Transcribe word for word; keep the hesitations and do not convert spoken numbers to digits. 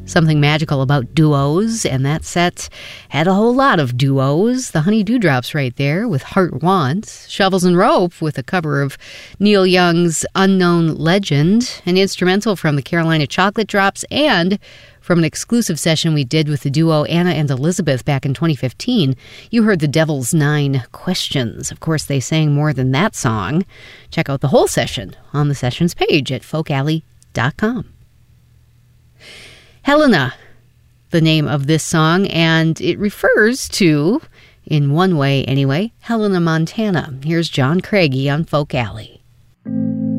Something magical about duos, and that set had a whole lot of duos. The Honey Dewdrops right there with Heart Wants, Shovels and Rope with a cover of Neil Young's Unknown Legend, an instrumental from the Carolina Chocolate Drops, and from an exclusive session we did with the duo Anna and Elizabeth back in twenty fifteen, you heard the Devil's Nine Questions. Of course, they sang more than that song. Check out the whole session on the sessions page at folk alley dot com. Helena, the name of this song, and it refers to, in one way anyway, Helena, Montana. Here's John Craigie on Folk Alley.